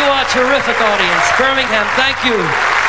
You are a terrific audience. Birmingham, thank you.